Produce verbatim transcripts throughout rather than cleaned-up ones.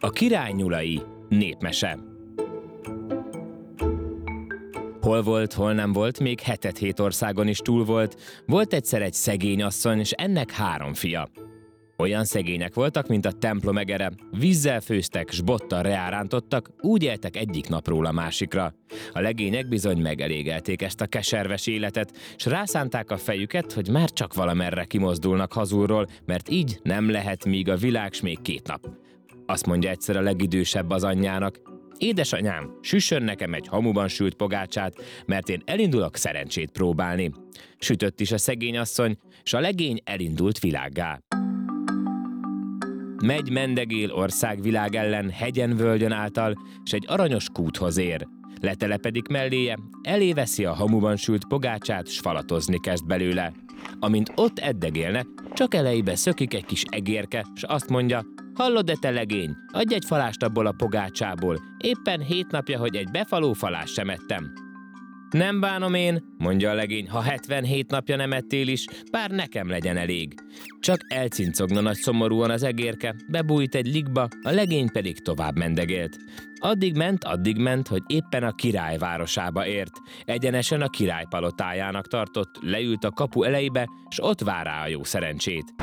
A király nyulai népmese. Hol volt, hol nem volt, még hetet-hét országon is túl volt, volt egyszer egy szegény asszony, és ennek három fia. Olyan szegények voltak, mint a templom egere, vízzel főztek, s bottal reárántottak, úgy éltek egyik napról a másikra. A legények bizony megelégelték ezt a keserves életet, s rászánták a fejüket, hogy már csak valamerre kimozdulnak hazulról, mert így nem lehet, míg a világ s még két nap. Azt mondja egyszer a legidősebb az anyjának: édesanyám, süssön nekem egy hamuban sült pogácsát, mert én elindulok szerencsét próbálni. Sütött is a szegény asszony, s a legény elindult világgá. Megy, mendegél országvilág ellen, hegyen-völgyön által, s egy aranyos kúthoz ér. Letelepedik melléje, eléveszi a hamuban sült pogácsát, s falatozni kezd belőle. Amint ott eddegélne, csak elejébe szökik egy kis egérke, s azt mondja: hallod-e, te legény, adj egy falást abból a pogácsából, éppen hét napja, hogy egy befaló falást sem ettem. Nem bánom én, mondja a legény, ha hetvenhét napja nem ettél is, bár nekem legyen elég. Csak elcincogna nagy szomorúan az egérke, bebújt egy ligba, a legény pedig tovább mendegélt. Addig ment, addig ment, hogy éppen a király városába ért. Egyenesen a király palotájának tartott, leült a kapu elejébe, s ott vár rá a jó szerencsét.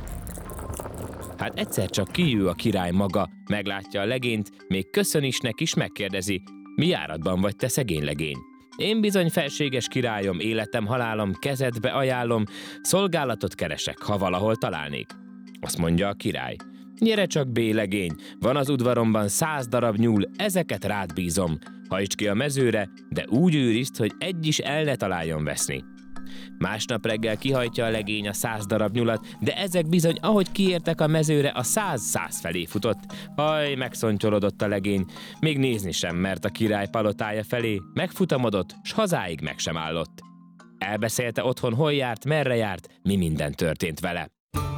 Hát egyszer csak kijő a király maga, meglátja a legényt, még köszön is neki, is megkérdezi: mi járatban vagy, te szegény legény? Én bizony, felséges királyom, életem, halálom, kezedbe ajánlom, szolgálatot keresek, ha valahol találnék. Azt mondja a király: gyere csak, bélegény, van az udvaromban száz darab nyúl, ezeket rád bízom. Hajtsd ki a mezőre, de úgy őrizd, hogy egy is el ne találjon veszni. Másnap reggel kihajtja a legény a száz darab nyulat, de ezek bizony, ahogy kiértek a mezőre, a száz száz felé futott. Haj, megszontyolodott a legény, még nézni sem mert a király palotája felé, megfutamodott, s hazáig meg sem állott. Elbeszélte otthon, hol járt, merre járt, mi minden történt vele.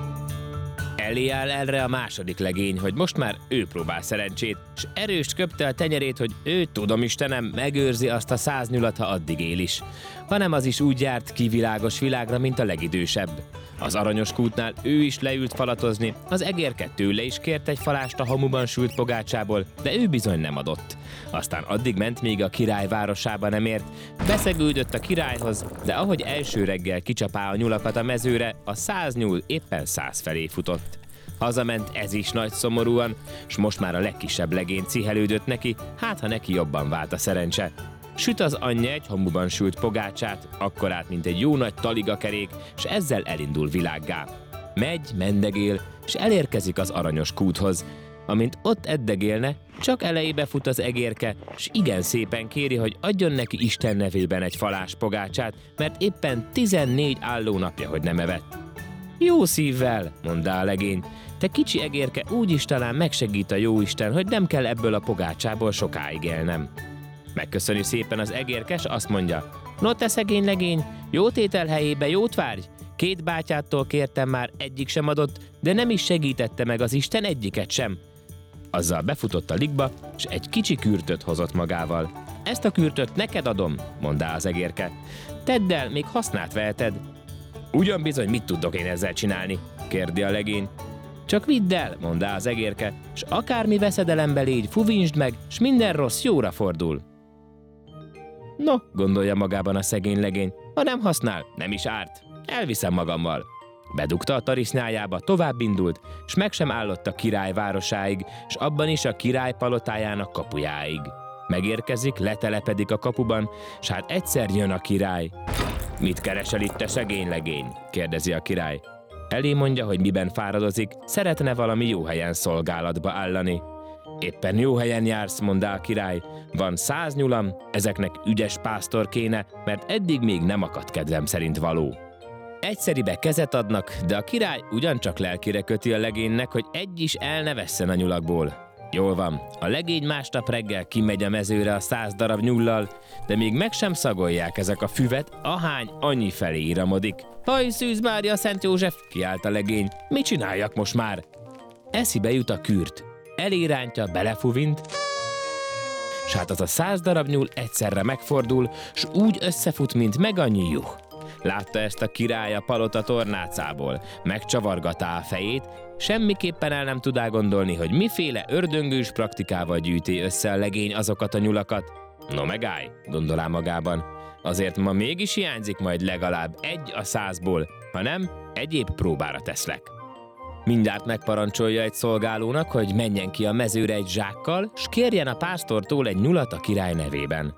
Elé áll erre a második legény, hogy most már ő próbál szerencsét, s erőst köpte a tenyerét, hogy ő, tudom Istenem, megőrzi azt a száz nyulat, ha addig él is. Hanem az is úgy járt kivilágos világra, mint a legidősebb. Az aranyos kútnál ő is leült falatozni, az egérke tőle is kért egy falást a hamuban sült pogácsából, de ő bizony nem adott. Aztán addig ment, míg a király városába nem ért, beszegődött a királyhoz, de ahogy első reggel kicsapá a nyulakat a mezőre, a száz nyúl éppen száz felé futott. Hazament ez is nagy szomorúan, s most már a legkisebb legény cihelődött neki, hát ha neki jobban vált a szerencse. Süt az anyja egy hamuban sült pogácsát, akkorát, mint egy jó nagy taligakerék, s ezzel elindul világgá. Megy, mendegél, s elérkezik az aranyos kúthoz. Amint ott eddegélne, csak elejébe fut az egérke, s igen szépen kéri, hogy adjon neki Isten nevében egy falás pogácsát, mert éppen tizennégy álló napja, hogy nem evett. Jó szívvel, mondta a legény, te kicsi egérke, úgyis talán megsegít a jóisten, hogy nem kell ebből a pogácsából sokáig élnem. Megköszöni szépen az egérke, s azt mondja: no, te szegény legény, jó tétel helyébe jót várj! Két bátyától kértem már, egyik sem adott, de nem is segítette meg az Isten egyiket sem. Azzal befutott a ligba, s egy kicsi kürtöt hozott magával. Ezt a kürtöt neked adom, mondta az egérke. Tedd el, még hasznát veheted. Ugyan bizony, mit tudok én ezzel csinálni? Kérdi a legény. Csak vidd el, mondta az egérke, s akármi veszedelembe légy, fuvinsd meg, s minden rossz jóra fordul. No, gondolja magában a szegény legény, ha nem használ, nem is árt, elviszem magammal. Bedugta a tarisznyájába, tovább indult, s meg sem állott a király városáig, s abban is a király palotájának kapujáig. Megérkezik, letelepedik a kapuban, s hát egyszer jön a király. Mit keresel itt, te szegény legény? Kérdezi a király. Elé mondja, hogy miben fáradozik, szeretne valami jó helyen szolgálatba állani. Éppen jó helyen jársz, mondta a király, van száz nyulam, ezeknek ügyes pásztor kéne, mert eddig még nem akadt kedvem szerint való. Egyszeribe kezet adnak, de a király ugyancsak lelkire köti a legénynek, hogy egy is el ne vesszen a nyulakból. Jól van, a legény másnap reggel kimegy a mezőre a száz darab nyullal, de még meg sem szagolják ezek a füvet, ahány annyi felé íramodik. Haj, Szűz Mária, Szent József, kiált a legény, mit csináljak most már? Eszibe jut a kürt, elérántja, belefuvint, s hát az a száz darab nyúl egyszerre megfordul, s úgy összefut, mint meg annyi juh. Látta ezt a király a palota tornácából, megcsavargatá a fejét, semmiképpen el nem tudá gondolni, hogy miféle ördöngős praktikával gyűjti össze a legény azokat a nyulakat. No megállj, gondolá magában, azért ma mégis hiányzik majd legalább egy a százból, ha nem, egyéb próbára teszlek. Mindjárt megparancsolja egy szolgálónak, hogy menjen ki a mezőre egy zsákkal, s kérjen a pásztortól egy nyulat a király nevében.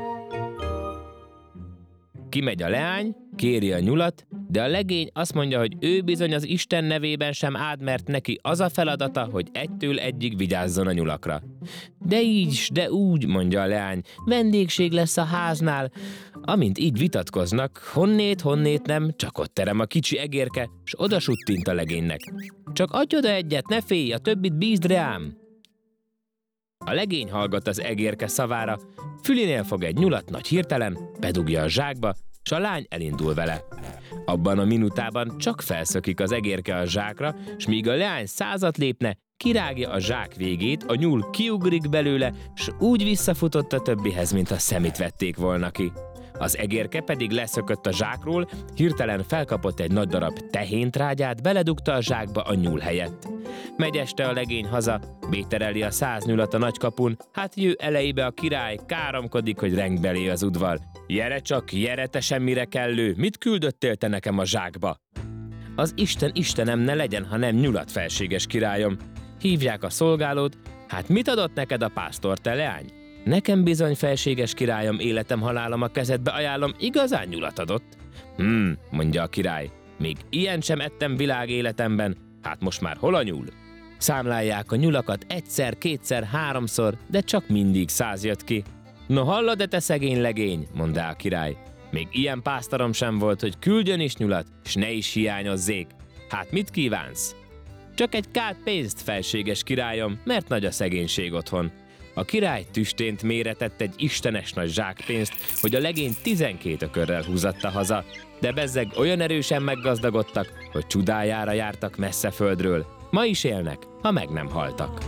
Kimegy a leány, kéri a nyulat, de a legény azt mondja, hogy ő bizony az Isten nevében sem áld, mert neki az a feladata, hogy egytől egyig vigyázzon a nyulakra. De így, de úgy, mondja a leány, vendégség lesz a háznál. Amint így vitatkoznak, honnét, honnét nem, csak ott terem a kicsi egérke, s oda suttint a legénynek. Csak adj oda egyet, ne félj, a többit bízd reám. A legény hallgat az egérke szavára, fülénél fog egy nyulat nagy hirtelen, bedugja a zsákba, s a lány elindul vele. Abban a minutában csak felszökik az egérke a zsákra, s míg a leány százat lépne, kirágja a zsák végét, a nyúl kiugrik belőle, s úgy visszafutott a többihez, mint a szemét vették volna ki. Az egérke pedig leszökött a zsákról, hirtelen felkapott egy nagy darab tehéntrágyát, beledugta a zsákba a nyúl helyett. Megy este a legény haza, bétereli a száz nyulat a nagykapun, hát jő elejébe a király, káromkodik, hogy reng belé az udvar. Jere csak, jere te semmire kellő, mit küldöttél te nekem a zsákba? Az Isten Istenem ne legyen, ha nem nyulat, felséges királyom. Hívják a szolgálót, hát mit adott neked a pásztor, te leány? Nekem bizony, felséges királyom, életem halálom a kezedbe ajánlom, igazán nyulat adott. Hmm, mondja a király, még ilyen sem ettem világ életemben, hát most már hol a nyúl? Számlálják a nyulakat egyszer, kétszer, háromszor, de csak mindig száz jött ki. No hallod-e te szegény legény, mondá a király, még ilyen pásztorom sem volt, hogy küldjön is nyulat, s ne is hiányozzék. Hát mit kívánsz? Csak egy kát pénzt, felséges királyom, mert nagy a szegénység otthon. A király tüstént méretett egy istenes nagy zsákpénzt, hogy a legény tizenkét ökörrel húzatta haza, de bezzeg olyan erősen meggazdagodtak, hogy csudájára jártak messze földről. Ma is élnek, ha meg nem haltak.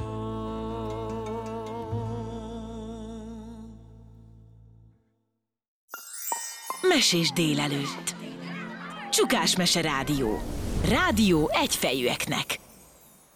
Mesés délelőtt. Csukás Mese Rádió. Rádió egyfejűeknek.